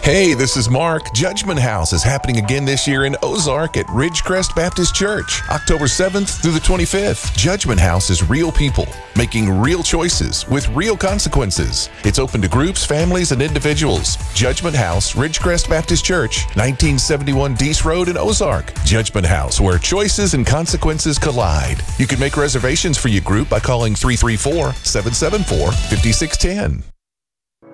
Hey, this is Mark. Judgment House is happening again this year in Ozark at Ridgecrest Baptist Church, October 7th through the 25th. Judgment House is real people making real choices with real consequences. It's open to groups, families, and individuals. Judgment House, Ridgecrest Baptist Church, 1971 Deese Road in Ozark. Judgment House, where choices and consequences collide. You can make reservations for your group by calling 334-774-5610.